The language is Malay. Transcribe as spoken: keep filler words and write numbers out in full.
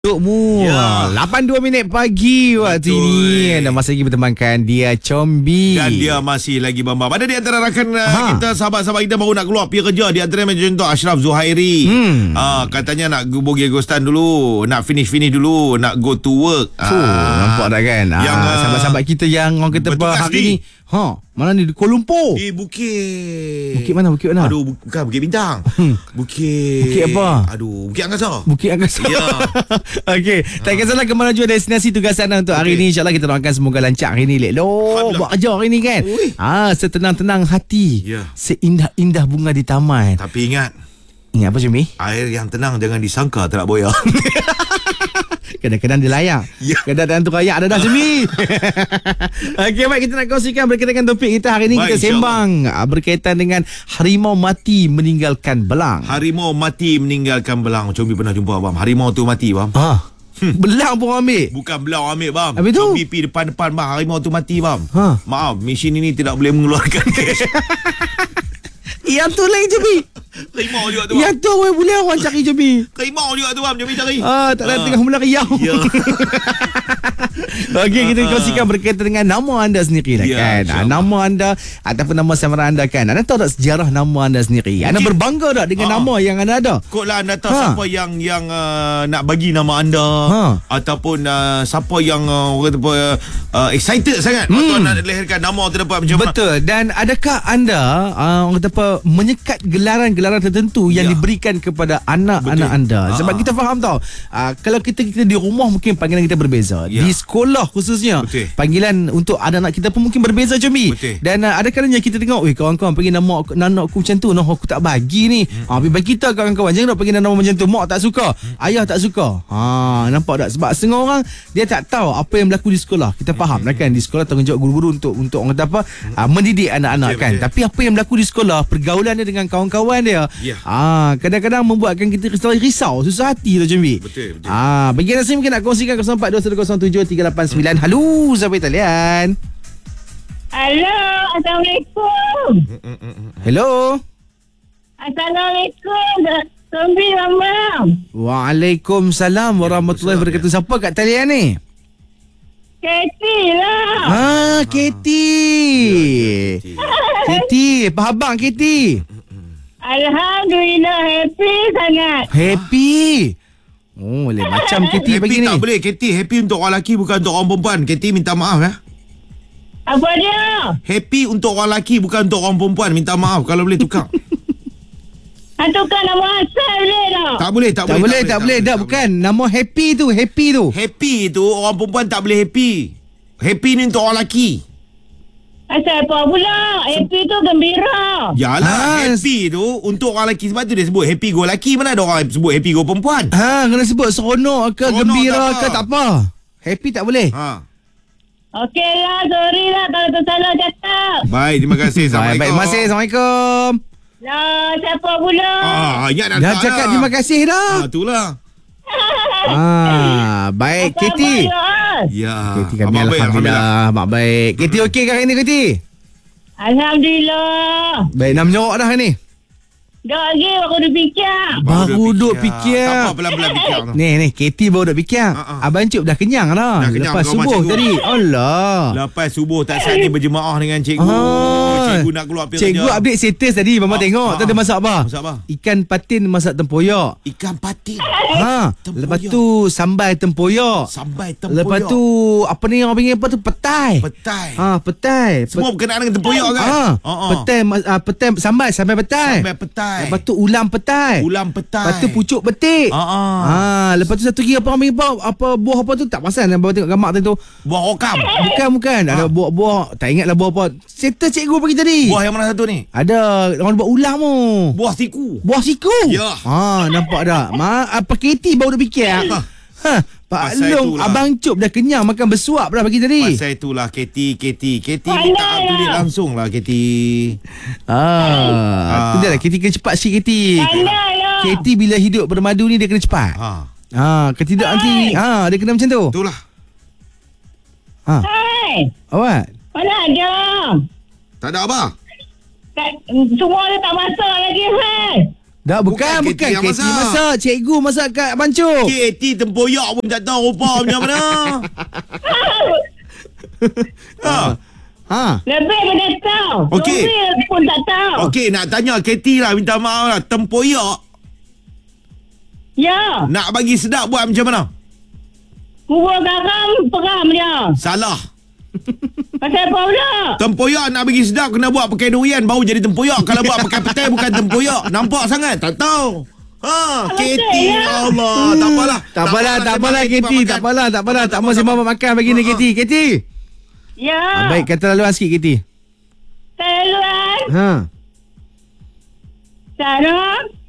Untukmu ya. lapan dua minit pagi waktu Betul. ini. Dan masih lagi bertemankan dia Combi. Dan dia masih lagi Bambam. Ada di antara rakan Ha. kita, sahabat-sahabat kita baru nak keluar pergi kerja. Di antara macam contoh Ashraf Zuhairi. Hmm. Ah, katanya nak bogi Agustan dulu, nak finish-finish dulu, nak go to work. Fuh, nampak tak kan? Yang, Ah, ah, sahabat-sahabat kita yang orang kata bertugas hari di- ni. Ha, mana ni di Kuala Lumpur? Di Bukit. Bukit mana? Bukit mana? Aduh, bu- bukan Bukit Bintang. Bukit. Bukit apa? Aduh, Bukit Angkasa. Bukit Angkasa. Ya. Okey, tak kisahlah ke mana jua destinasi tugasan anda untuk hari Okey. ini. InsyaAllah kita doakan semoga lancar hari ni. Lek lo, Alhamdulillah. buat kerja hari ni kan. Ui. Ah, setenang-tenang hati. Ya. Seindah-indah bunga di taman. Tapi ingat, Ingat apa Cumi? air yang tenang jangan disangka tak nak boya. Kadang-kadang dia layak. Ya. Kadang-kadang tu rayak ada dah Cumi. Okey, baik, kita nak kongsikan berkaitan dengan topik kita hari ini. Baik, Kita sembang ah, berkaitan dengan harimau mati meninggalkan belang. Harimau mati meninggalkan belang. Combi pernah jumpa Abang. Harimau tu mati Bang. Ah. Belang pun ambil. Bukan belau ambil Bang. Habis tu? Combi pergi depan-depan Bang. Harimau tu mati Bang. Ha. Maaf, mesin ini tidak boleh mengeluarkan cash. Yang tu lain Cumi. Harimau juga tu Bang. Yang tu orang boleh orang cari Cumi. Harimau juga tu Bang. Combi cari. Ah, tak ada Ah. tengah mula riau. Ya. Okey, kita kongsikan berkaitan dengan nama anda sendiri lah Ya, kan. Ah, insyaAllah. nama anda ataupun nama samaran anda kan. Anda tahu tak sejarah nama anda sendiri? Anda Mungkin- berbangga tak dengan Ah. nama yang anda ada? Kok lah anda tahu Ha. siapa yang yang uh, nak bagi nama anda, Ha. ataupun uh, siapa yang uh, orang kata apa, uh, excited sangat Hmm. waktu anda dilahirkan nama terdapat macam mana? Betul. Dan adakah anda uh, orang kata apa, menyekat gelaran-gelaran tertentu yang Ya. diberikan kepada anak-anak Betul. anda? Sebab Ha. kita faham tau. Uh, kalau kita kita di rumah mungkin panggilan kita berbeza. Ya. Di sekolah khususnya Betul. panggilan untuk anak-anak kita pun mungkin berbeza Cumi. Betul. Dan uh, ada kalanya kita tengok, "Weh, kawan-kawan panggil nama aku, anak aku macam tu, nah aku tak bagi ni." Hmm. Ha, bagi kita kawan-kawan jangan nak panggil nama macam tu. Mak tak suka, hmm. ayah tak suka. Ha, nampak tak? Sebab setengah orang dia tak tahu apa yang berlaku di sekolah. Kita faham lah kan, di sekolah tanggungjawab guru-guru untuk untuk orang kata apa? Uh, mendidik anak-anak Betul, kan. betul. Tapi apa yang berlaku di sekolah, pergaulan dia dengan kawan-kawan dia. Ya. Ah, kadang-kadang membuatkan kita risau, risau susah hati tu Cumi. Betul, betul. Ah, bagi anda mungkin nak kongsikan kosong empat dua satu kosong tujuh tiga lapan sembilan. Halo, sampai talian. Halo, Assalamualaikum. Hello. Assalamualaikum. Combi Bambam. Waalaikumsalam warahmatullahi wabarakatuh. Siapa kat talian ni? Keti lah. Ah, Katie. Katie. Katie, apa abang Katie? Alhamdulillah, happy sangat. Happy. Oh, boleh macam Katie Happy pagi ni. tak boleh. Katie, happy untuk orang lelaki bukan untuk orang perempuan. Katie minta maaf ya. Apa dia? Happy untuk orang lelaki bukan untuk orang perempuan. Minta maaf kalau boleh tukar. Hantukkan nama asal boleh tak? tak boleh, tak, Tak boleh, tak boleh. Dah bukan. Nama Happy tu, Happy tu. Happy tu orang perempuan tak boleh happy. Happy ni untuk orang lelaki. Asal apa pula? Happy tu gembira. Yalah, Ha, happy tu untuk orang lelaki. Sebab tu dia sebut happy go lelaki. Mana ada orang sebut happy go perempuan? Ha, kena sebut seronok ke, Seronok gembira tak apa. ke, tak apa. Happy tak boleh. Ha. Okey lah, sorry lah kalau tersalah cakap. Baik, terima kasih. Baik, Assalamualaikum. baik. Terima kasih. Assalamualaikum. Lah, siapa pula? Ah, ingat dah. Dah cakap terima kasih dah. Ah, itulah. Ah, baik, Apa-apa Katie. ya, Al? Ya. Katie kami Abang baik, Alhamdulillah. Mak baik. Katie okey ke hari ni, Katie? Alhamdulillah. Baik, nak menyorok dah hari ni. Dah lagi aku dah fikir. Baru duk fikir. Tak apa, pelan-pelan fikir. Ni, ni, Katie baru duk fikir. Ha, ha. Abang Cuk dah kenyang dah. Dah kenyang, Lepas kau rumah subuh cikgu. tadi. Allah. Lepas subuh tak saat ni berjemaah dengan cikgu. Ah. Cikgu nak keluar pergi Cikgu kerja. update status tadi. Mama Ah, tengok. ah, Tak ada masak apa? Masak apa? Ikan patin masak tempoyak. Ikan patin. Ha. Tempoyak. Lepas tu sambal tempoyak. Sambal tempoyak. Lepas tu apa ni orang panggil apa tu? Petai. petai. Ha, petai. Semua berkenaan dengan tempoyak kan? Ha, Ha, ha. petai, mas- ah, petai sambal sambal petai. Sambal petai. Lepas tu ulam petai. ulam petai. Lepas tu pucuk betik. Ha, ha. Ha, lepas tu satu lagi apa orang panggil apa? Apa buah apa tu? Tak pasal abang tengok gambar tadi tu. Buah rokam. Bukan bukan. Ada Ha. buah-buah. Tak ingatlah buah apa. Settle cikgu pagi tadi. Buah yang mana satu ni? Ada orang buat ulam tu. Buah siku. Buah siku. Ya. Ha, nampak tak? Ma, apa Katie baru dah fikir. Ha. ha. Pak Pasal Long, itulah. Abang Cuk dah kenyang makan bersuap dah pagi tadi. Pasal itulah Katie, Katie. Katie Pandai minta update lah. langsung lah Katie. Ah, Ah. tu dah lah. Katie kena cepat sikit Katie. Pandai lah. Katie bila hidup bermadu ni dia kena cepat. Ha. Ha, ketidak nanti ha dia kena macam tu. Itulah. Ha. Hai. Awak. Mana ada? Tak ada apa? Tak, semua dia tak masak lagi, hai. Dah bukan, Bukan bukan. K T yang K T masak. masak. Cikgu masak kat Bancuk. K T tempoyak pun tak tahu rupa macam mana. Ha. Ha. Lebih pun tak tahu. Okey. Lebih pun tak tahu. Okey, nak tanya K T lah, minta maaf lah. Tempoyak Ya. nak bagi sedap buat macam mana? Kubur garam, peram dia. Salah. Pasal apa pula? Tempoyak nak bagi sedap kena buat pakai durian baru jadi tempoyak. Kalau buat pakai petai bukan tempoyak. Nampak sangat? Tak tahu. Ha, K T ya. Allah. Tak apalah. Tak apalah, tak apalah K T. Tak apalah, tak apalah. Tak mau sembang makan bagi ni K T. K T. Ya. Baik, kata laluan sikit K T. Saluan. Ha. Sarah.